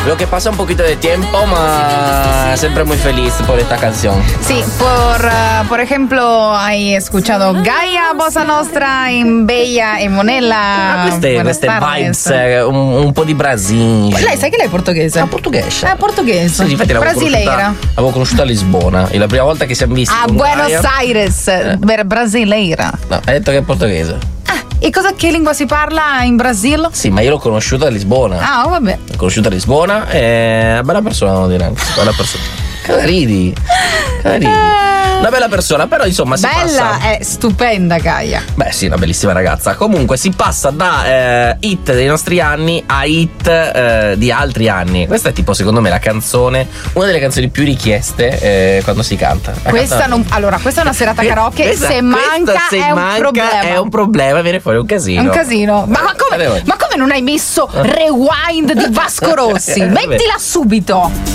Lo que pasa un poquito de tiempo, ma siempre muy feliz por esta canción. Sí, por ejemplo, hai escuchado Gaia Bossa Nostra in Bella e Monella. Queste vibes, un po' di Brasile. Lei sai che lei è portoghese? Ah, portoghese. È portoghese. Sì, infatti Brasileira. L'avevo conosciuta a Lisbona. E la prima volta che siamo visti. A Buenos Aires. Brasileira. No, hai detto che è portoghese. E che lingua si parla in Brasile? Sì, ma io l'ho conosciuta a Lisbona. Ah, vabbè. L'ho conosciuta a Lisbona e una bella persona, devo dire anche. Bella persona. Cosa ridi? Una bella persona, però insomma si passa. Bella, è stupenda Gaia. Beh sì, una bellissima ragazza. Comunque si passa da hit dei nostri anni a hit di altri anni. Questa è tipo, secondo me, la canzone, una delle canzoni più richieste quando si canta. Questa è una serata karaoke. Se manca è un problema, viene fuori un casino. Un casino. Ma come non hai messo Rewind di Vasco Rossi? Mettila subito.